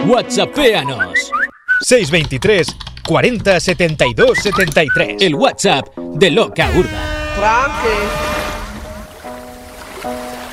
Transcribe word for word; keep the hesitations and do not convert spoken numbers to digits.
WhatsAppéanos. seis veintitrés cuarenta setenta y dos setenta y tres. El WhatsApp de Loca Urba. Tranqui.